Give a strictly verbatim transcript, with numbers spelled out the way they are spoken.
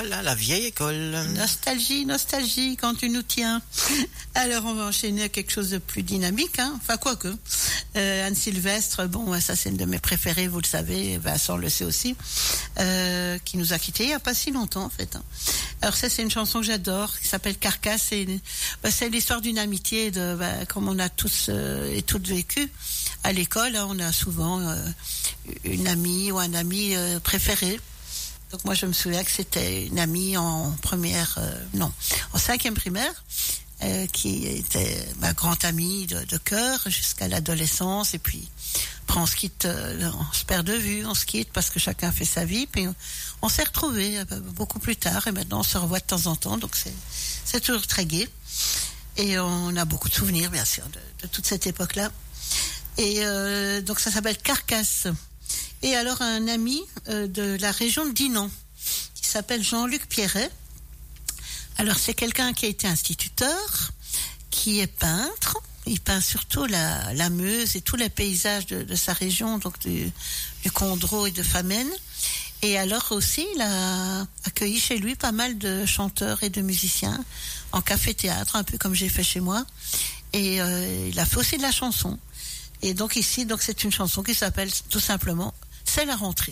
Voilà, la vieille école. Nostalgie, nostalgie, quand tu nous tiens. Alors, on va enchaîner à quelque chose de plus dynamique, hein. Enfin, quoique. Euh, Anne Sylvestre, bon, ça c'est une de mes préférées, vous le savez, Vincent le sait aussi, euh, qui nous a quittés il n'y a pas si longtemps, en fait. Hein. Alors, ça, c'est une chanson que j'adore, qui s'appelle Carcasse. C'est, bah, c'est l'histoire d'une amitié, de, bah, comme on a tous euh, et toutes vécu. À l'école, hein, on a souvent euh, une amie ou un ami euh, préféré. Donc moi je me souviens que c'était une amie en première, euh, non, en cinquième primaire, euh, qui était ma grande amie de, de cœur jusqu'à l'adolescence. Et puis après on se quitte, euh, on se perd de vue, on se quitte parce que chacun fait sa vie. Puis on, on s'est retrouvés euh, beaucoup plus tard et maintenant on se revoit de temps en temps. Donc c'est, c'est toujours très gai. Et on a beaucoup de souvenirs bien sûr de, de toute cette époque-là. Et euh, donc ça s'appelle Carcasse. Et alors un ami euh, de la région de Dinan, qui s'appelle Jean-Luc Pierret. Alors c'est quelqu'un qui a été instituteur, qui est peintre. Il peint surtout la, la Meuse et tous les paysages de, de sa région, donc du, du Condro et de Famenne. Et alors aussi, il a accueilli chez lui pas mal de chanteurs et de musiciens en café-théâtre, un peu comme j'ai fait chez moi. Et euh, il a fait aussi de la chanson. Et donc ici, donc c'est une chanson qui s'appelle tout simplement « C'est la rentrée ».